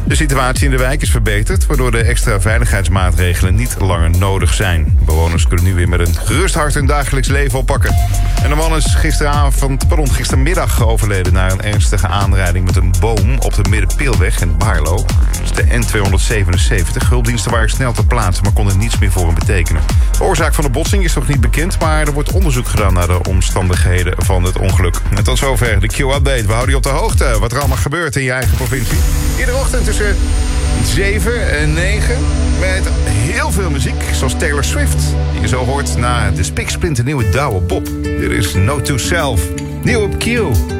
De situatie in de wijk is verbeterd, waardoor de extra veiligheidsmaatregelen niet langer nodig zijn. Bewoners kunnen nu weer met een gerust hart hun dagelijks leven oppakken. En de man is gistermiddag overleden na een ernstige aanrijding met een boom op de Middenpeelweg in Baarlo. Dat is de N277. Hulpdiensten waren snel ter plaatse, maar konden niets meer voor hem betekenen. De oorzaak van de botsing is nog niet bekend, maar er wordt onderzoek gedaan naar de omstandigheden van het ongeluk. En tot zover de Q-update. We houden je op de hoogte wat er allemaal gebeurt in je eigen provincie. Iedere ochtend tussen 7 en 9 met heel veel muziek, zoals Taylor Swift. Die je zo hoort na de spiksplinternieuwe Douwe Bob. Dit is Note to Self, nieuw op Q.